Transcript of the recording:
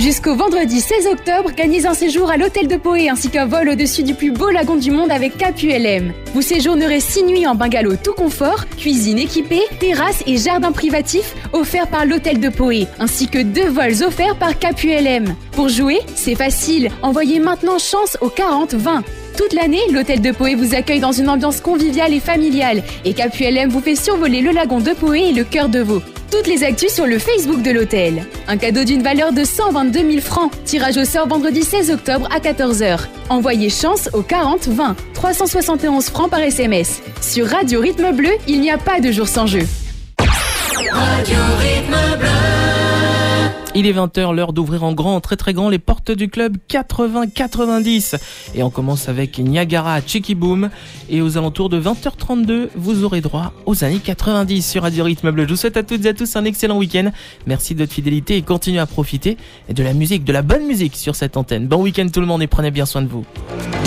Jusqu'au vendredi 16 octobre, gagnez un séjour à l'hôtel de Poé ainsi qu'un vol au-dessus du plus beau lagon du monde avec CapULM. Vous séjournerez 6 nuits en bungalow tout confort, cuisine équipée, terrasse et jardin privatif offerts par l'hôtel de Poé, ainsi que 2 vols offerts par CapULM. Pour jouer, c'est facile, envoyez maintenant chance au 40 20. Toute l'année, l'hôtel de Poé vous accueille dans une ambiance conviviale et familiale et CapULM vous fait survoler le lagon de Poé et le cœur de Veau. Toutes les actus sur le Facebook de l'hôtel. Un cadeau d'une valeur de 122 000 francs. Tirage au sort vendredi 16 octobre à 14h. Envoyez chance au 40 20. 371 francs par SMS. Sur Radio Rythme Bleu, il n'y a pas de jour sans jeu. Radio Rythme Bleu. Il est 20h, l'heure d'ouvrir en grand, très très grand, les portes du club 80-90. Et on commence avec Niagara, Cheeky Boom. Et aux alentours de 20h32, vous aurez droit aux années 90 sur Radio Rythme Bleu. Je vous souhaite à toutes et à tous un excellent week-end. Merci de votre fidélité et continuez à profiter de la musique, de la bonne musique sur cette antenne. Bon week-end tout le monde et prenez bien soin de vous.